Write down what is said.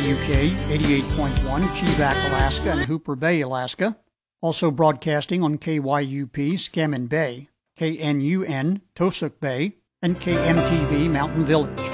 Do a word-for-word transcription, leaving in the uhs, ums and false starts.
W K eighty-eight point one, Chivak, Alaska, and Hooper Bay, Alaska. Also broadcasting on K Y U P, Scammon Bay, K N U N, Tosuk Bay, and K M T V, Mountain Village.